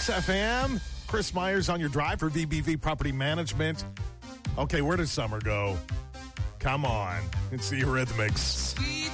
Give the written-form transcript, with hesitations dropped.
Kicks FM. Chris Myers on your drive for VBV Property Management. Okay, where does summer go? Come on. It's the Eurythmics.